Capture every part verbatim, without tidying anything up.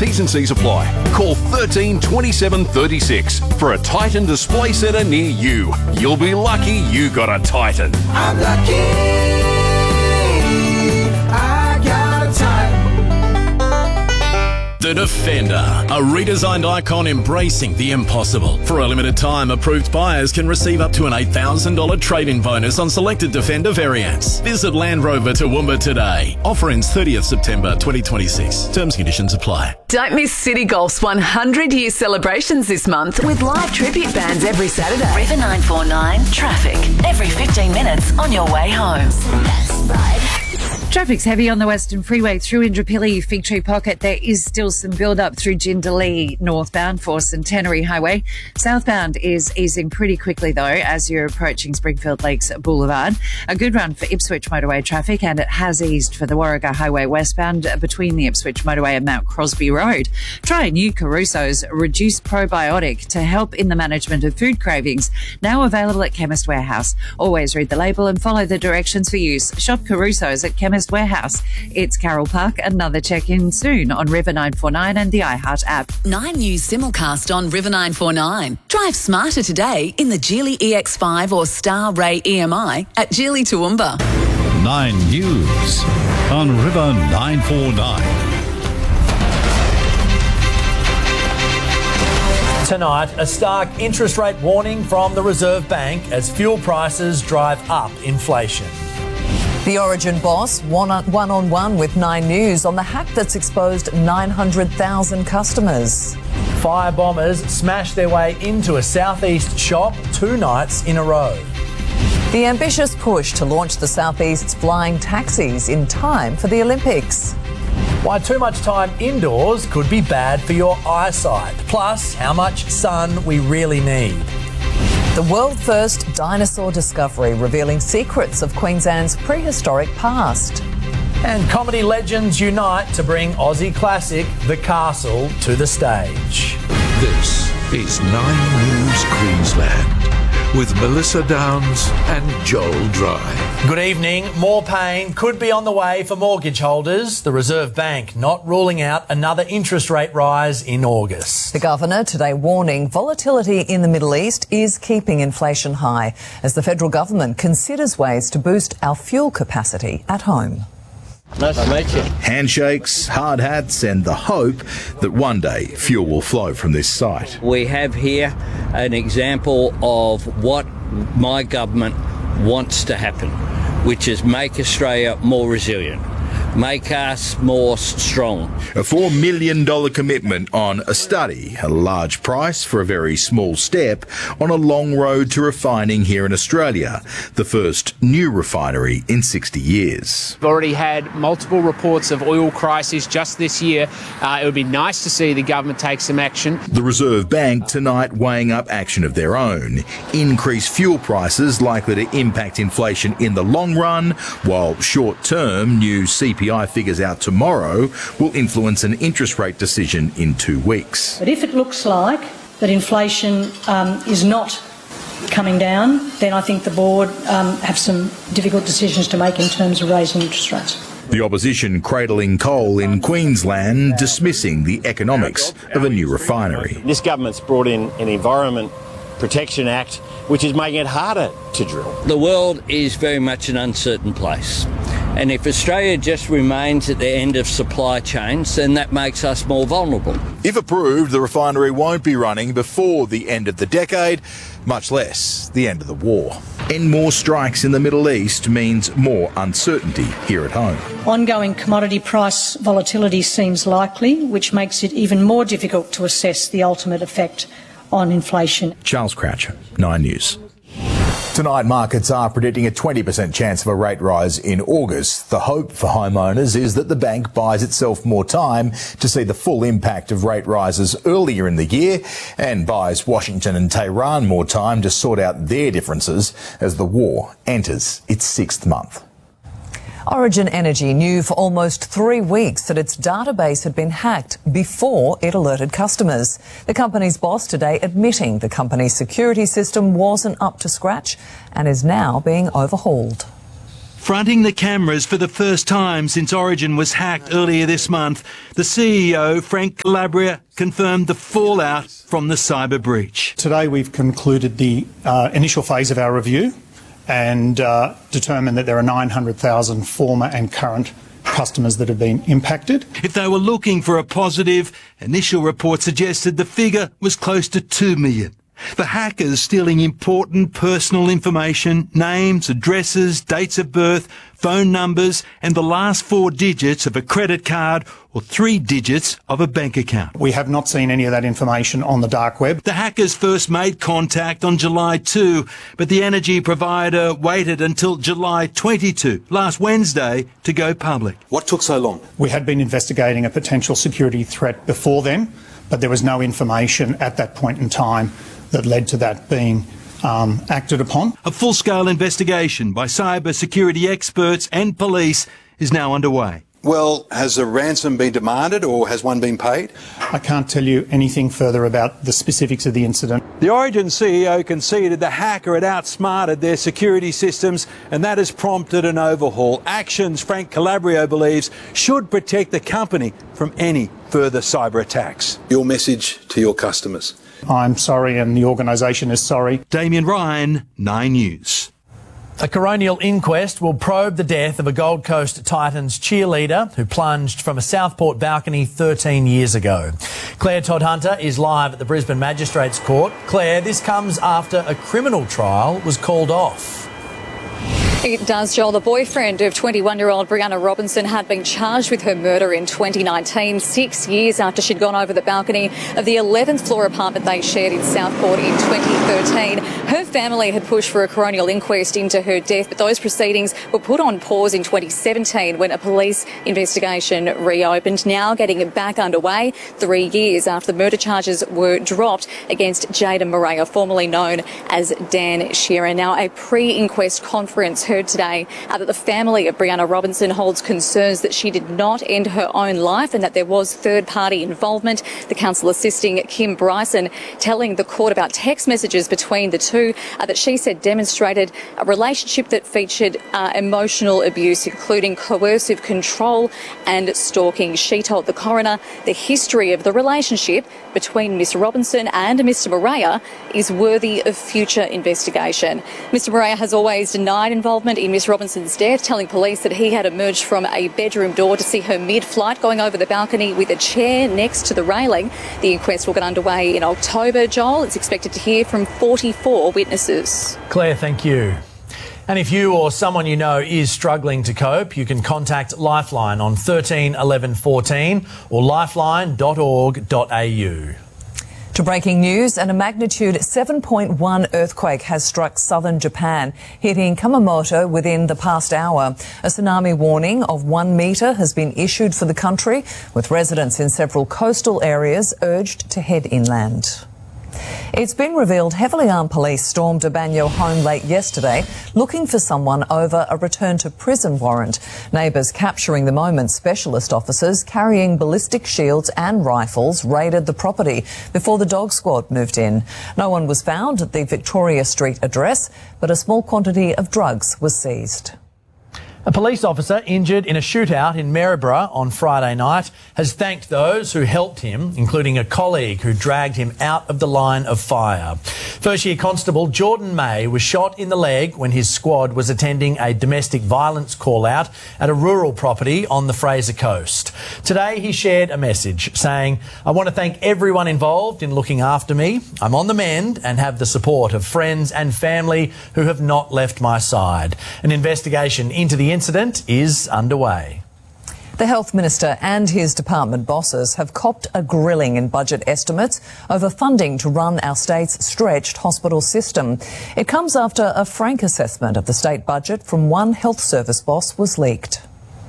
T's and C's apply. Call thirteen twenty-seven thirty-six for a Titan display centre near you. You'll be lucky you got a Titan. I'm lucky. I got a Titan. The Defender, a redesigned icon embracing the impossible. For a limited time, approved buyers can receive up to an eight thousand dollars trade-in bonus on selected Defender variants. Visit Land Rover Toowoomba today. Offer ends thirtieth September twenty twenty-six. Terms and conditions apply. Don't miss City Golf's one hundred year celebrations this month with live tribute bands every Saturday. River nine four nine traffic every fifteen minutes on your way home. Traffic's heavy on the Western Freeway through Indooroopilly, Fig Tree Pocket. There is still some build-up through Jindalee northbound for Centenary Highway. Southbound is easing pretty quickly, though, as you're approaching Springfield Lakes Boulevard. A good run for Ipswich motorway traffic, and it has eased for the Warragah Highway westbound between the Ipswich motorway and Mount Crosby Road. Try new Caruso's Reduced Probiotic to help in the management of food cravings. Now available at Chemist Warehouse. Always read the label and follow the directions for use. Shop Caruso's at Chemist Warehouse. It's Carol Park. Another check-in soon on River nine four nine and the iHeart app. Nine News simulcast on River nine four nine. Drive smarter today in the Geely E X five or Star Ray E M I at Geely Toowoomba. Nine News on River nine four nine. Tonight, a stark interest rate warning from the Reserve Bank as fuel prices drive up inflation. The Origin boss one-on-one with Nine News on the hack that's exposed nine hundred thousand customers. Fire bombers smashed their way into a southeast shop two nights in a row. The ambitious push to launch the Southeast's flying taxis in time for the Olympics. Why too much time indoors could be bad for your eyesight. Plus, how much sun we really need. The world-first dinosaur discovery revealing secrets of Queensland's prehistoric past. And comedy legends unite to bring Aussie classic The Castle to the stage. This is Nine News Queensland with Melissa Downs and Joel Dry. Good evening. More pain could be on the way for mortgage holders. The Reserve Bank not ruling out another interest rate rise in August. The Governor today warning volatility in the Middle East is keeping inflation high as the federal government considers ways to boost our fuel capacity at home. Nice to meet you. Handshakes, hard hats and the hope that one day fuel will flow from this site. We have here an example of what my government wants to happen, which is make Australia more resilient, make us more strong. A four million dollars commitment on a study, a large price for a very small step on a long road to refining here in Australia, the first new refinery in sixty years. We've already had multiple reports of oil crises just this year. Uh, it would be nice to see the government take some action. The Reserve Bank tonight weighing up action of their own. Increased fuel prices likely to impact inflation in the long run, while short-term new C P I figures out tomorrow will influence an interest rate decision in two weeks. But if it looks like that inflation um, is not coming down, then I think the board um, have some difficult decisions to make in terms of raising interest rates. The opposition cradling coal in Queensland, dismissing the economics of a new refinery. This government's brought in an Environment Protection Act, which is making it harder to drill. The world is very much an uncertain place. And if Australia just remains at the end of supply chains, then that makes us more vulnerable. If approved, the refinery won't be running before the end of the decade, much less the end of the war. And more strikes in the Middle East means more uncertainty here at home. Ongoing commodity price volatility seems likely, which makes it even more difficult to assess the ultimate effect on inflation. Charles Croucher, Nine News. Tonight, markets are predicting a twenty percent chance of a rate rise in August. The hope for homeowners is that the bank buys itself more time to see the full impact of rate rises earlier in the year and buys Washington and Tehran more time to sort out their differences as the war enters its sixth month. Origin Energy knew for almost three weeks that its database had been hacked before it alerted customers. The company's boss today admitting the company's security system wasn't up to scratch and is now being overhauled. Fronting the cameras for the first time since Origin was hacked earlier this month, the C E O, Frank Calabria, confirmed the fallout from the cyber breach. Today we've concluded the uh, initial phase of our review and uh, determined that there are nine hundred thousand former and current customers that have been impacted. If they were looking for a positive, initial reports suggested the figure was close to two million. The hackers stealing important personal information, names, addresses, dates of birth, phone numbers, and the last four digits of a credit card or three digits of a bank account. We have not seen any of that information on the dark web. The hackers first made contact on July second, but the energy provider waited until July twenty-second, last Wednesday, to go public. What took so long? We had been investigating a potential security threat before then, but there was no information at that point in time that led to that being um, acted upon. A full-scale investigation by cyber security experts and police is now underway. Well, has a ransom been demanded or has one been paid? I can't tell you anything further about the specifics of the incident. The Origin C E O conceded the hacker had outsmarted their security systems, and that has prompted an overhaul. Actions, Frank Calabria believes, should protect the company from any further cyber attacks. Your message to your customers? I'm sorry and the organisation is sorry. Damien Ryan, Nine News. A coronial inquest will probe the death of a Gold Coast Titans cheerleader who plunged from a Southport balcony thirteen years ago. Claire Todd-Hunter is live at the Brisbane Magistrates Court. Claire, this comes after a criminal trial was called off. It does, Joel. The boyfriend of twenty-one-year-old Brianna Robinson had been charged with her murder in twenty nineteen, six years after she'd gone over the balcony of the eleventh floor apartment they shared in Southport in twenty thirteen. Her family had pushed for a coronial inquest into her death, but those proceedings were put on pause in twenty seventeen when a police investigation reopened, now getting back underway three years after the murder charges were dropped against Jayden Morea, formerly known as Dan Shearer. Now, a pre-inquest conference heard today uh, that the family of Brianna Robinson holds concerns that she did not end her own life and that there was third-party involvement. The counsel assisting Kim Bryson telling the court about text messages between the two uh, that she said demonstrated a relationship that featured uh, emotional abuse, including coercive control and stalking. She told the coroner the history of the relationship between Miss Robinson and Mister Morea is worthy of future investigation. Mister Morea has always denied involvement in Miss Robinson's death, telling police that he had emerged from a bedroom door to see her mid-flight going over the balcony with a chair next to the railing. The inquest will get underway in October, Joel. It's expected to hear from forty-four witnesses. Claire, thank you. And if you or someone you know is struggling to cope, you can contact Lifeline on thirteen eleven fourteen or lifeline dot org dot a u. To breaking news, and a magnitude seven point one earthquake has struck southern Japan, hitting Kumamoto within the past hour. A tsunami warning of one metre has been issued for the country, with residents in several coastal areas urged to head inland. It's been revealed heavily armed police stormed a Banyo home late yesterday looking for someone over a return to prison warrant. Neighbours capturing the moment specialist officers carrying ballistic shields and rifles raided the property before the dog squad moved in. No one was found at the Victoria Street address, but a small quantity of drugs was seized. A police officer injured in a shootout in Maryborough on Friday night has thanked those who helped him, including a colleague who dragged him out of the line of fire. First Year Constable Jordan May was shot in the leg when his squad was attending a domestic violence call-out at a rural property on the Fraser Coast. Today he shared a message saying, "I want to thank everyone involved in looking after me. I'm on the mend and have the support of friends and family who have not left my side." An investigation into the incident is underway. The Health Minister and his department bosses have copped a grilling in budget estimates over funding to run our state's stretched hospital system. It comes after a frank assessment of the state budget from one health service boss was leaked.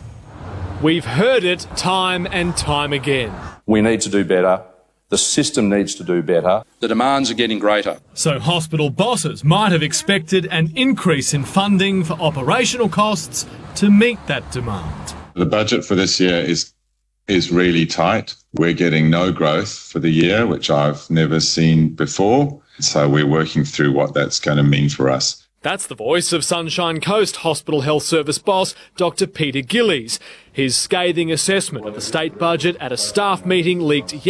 We've heard it time and time again. We need to do better. The system needs to do better. The demands are getting greater. So hospital bosses might have expected an increase in funding for operational costs to meet that demand. The budget for this year is is really tight. We're getting no growth for the year, which I've never seen before. So we're working through what that's going to mean for us. That's the voice of Sunshine Coast Hospital Health Service boss, Doctor Peter Gillies. His scathing assessment of the state budget at a staff meeting leaked